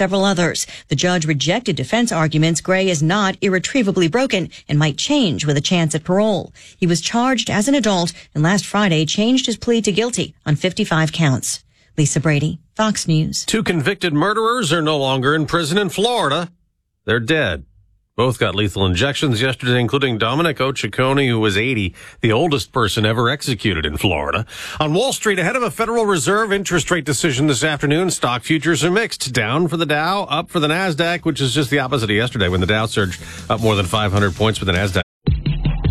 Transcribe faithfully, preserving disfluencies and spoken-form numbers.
several others. The judge rejected defense arguments Gray is not irretrievably broken and might change with a chance at parole. He was charged as an adult and last Friday changed his plea to guilty on fifty-five counts. Lisa Brady, Fox News. Two convicted murderers are no longer in prison in Florida. They're dead. Both got lethal injections yesterday, including Domenico Ciccone, who was eighty, the oldest person ever executed in Florida. On Wall Street, ahead of a Federal Reserve interest rate decision this afternoon, stock futures are mixed. Down for the Dow, up for the NASDAQ, which is just the opposite of yesterday when the Dow surged up more than five hundred points, with the NASDAQ